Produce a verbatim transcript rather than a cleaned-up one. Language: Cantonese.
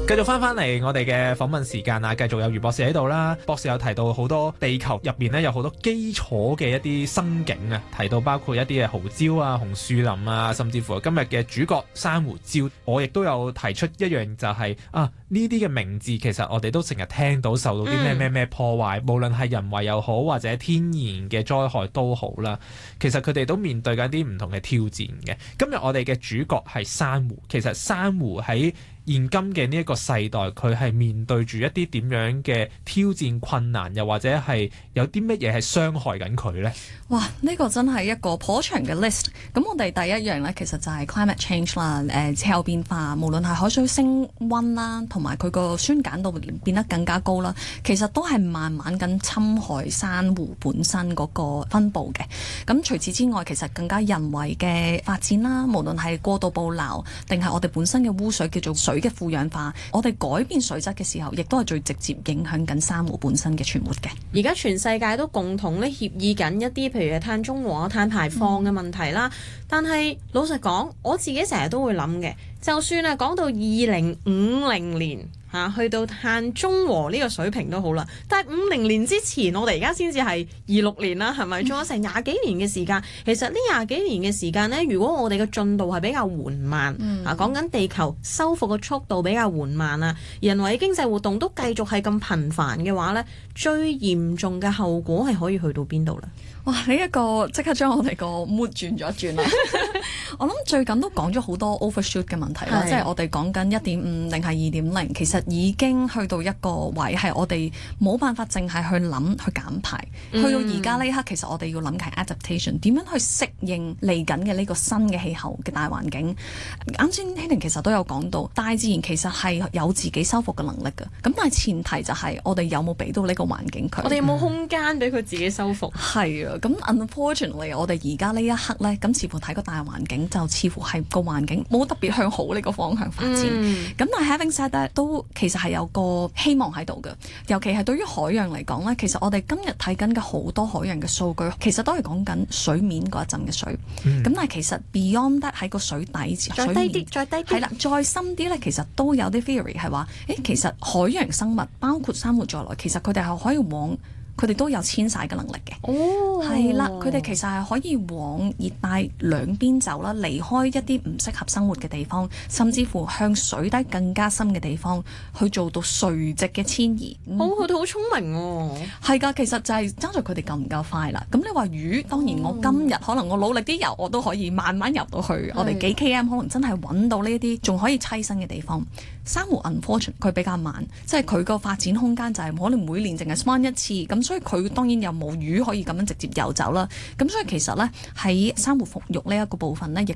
繼續翻翻嚟我哋嘅訪問時間啊，繼續有余博士喺度啦。博士有提到好多地球入邊咧有好多基礎嘅一啲生境啊，提到包括一啲嘅蠔礁啊、紅樹林啊，甚至乎今日嘅主角珊瑚礁。我亦都有提出一樣就係、是、啊，呢啲嘅名字其實我哋都成日聽到受到啲咩咩咩破壞，嗯、無論係人為又好或者天然嘅災害都好啦。其實佢哋都面對緊啲唔同嘅挑戰嘅。今日我哋嘅主角係珊瑚，其實珊瑚喺現今嘅呢一個世代，佢係面對住一啲點樣嘅挑戰困難，又或者係有啲乜嘢係傷害緊佢呢？ 哇！呢、這個真係一個頗長嘅 list。咁我哋第一樣呢，其實就係 climate change 啦，誒、呃、氣候變化，無論係海水升溫啦，同埋佢個酸鹼度變得更加高啦，其實都係慢慢咁侵害珊瑚本身嗰個分佈嘅。咁除此之外，其實更加人為嘅發展啦，無論係過度捕撈，定係我哋本身嘅污水叫做水嘅富氧化，我哋改變水質嘅時候，亦都係最直接影響緊珊瑚本身嘅存活嘅。 而家全世界都共同咧協議緊一啲，譬如係碳中和、碳排放嘅問題啦。嗯、但係老實講，我自己成日都會諗嘅，就算啊講到二零五零年嚇、啊，去到碳中和呢個水平都好啦。但係五零年之前，我哋而家先至係二六年啦，係咪？仲有成廿幾年嘅時間。其實呢廿幾年嘅時間呢，如果我哋嘅進度係比較緩慢，嗯、啊講緊地球修復嘅速度比較緩慢啊，人為經濟活動都繼續係咁頻繁嘅話呢，最嚴重嘅後果係可以去到邊度呢？ 哇！呢、這、一個即刻將我哋個 mood 轉咗一轉啦。我諗最近都講咗好多 overshoot 嘅問題啦，是即係我哋講緊一點五定係二點零，其實已經去到一個位係我哋冇辦法淨係去諗去減排。嗯、去到而家呢一刻，其實我哋要諗嘅係 adaptation， 點樣去適應嚟緊嘅呢個新嘅氣候嘅大環境。啱先希婷其實都有講到，大自然其實係有自己修復嘅能力嘅。咁但係前提就係我哋有冇俾到呢個環境佢？ 我哋有冇空間俾佢自己修復？ 係啊、嗯。咁 unfortunately，我哋而家呢一刻呢，咁似乎睇個大環境就似乎係個環境冇特別向好呢個方向發展。咁、嗯、但係 having said that，都其實係有個希望喺度嘅。尤其係對於海洋嚟講呢，其實我哋今日睇緊嘅好多海洋嘅數據，其實都係講緊水面嗰一陣嘅水。咁、嗯、但係其實 beyond that 喺個水底， 再低啲，再低啲， 係啦，再深啲呢，其實都有啲 theory 係話，誒，其實海洋生物包括珊瑚在內，其實佢哋係可以往。佢哋都有遷徙嘅能力嘅，係啦、oh.，佢哋其實係可以往熱帶兩邊走啦，離開一啲唔適合生活嘅地方，甚至乎向水底更加深嘅地方去做到垂直嘅遷移。 好、嗯，佢哋好聰明喎。 係㗎，其實就係爭在佢哋夠唔夠快啦。咁你話魚，當然我今日可能我努力啲游，我都可以慢慢游到去。Oh. 我哋幾 km 可能真係揾到呢一啲仲可以棲身嘅地方。珊瑚 unfortunate 佢比較慢，即係佢個發展空間就係可能每年淨係 spawn 一次咁。所以佢當然又冇魚可以咁樣直接游走啦，咁所以其實咧喺珊瑚復育呢一個部分咧，亦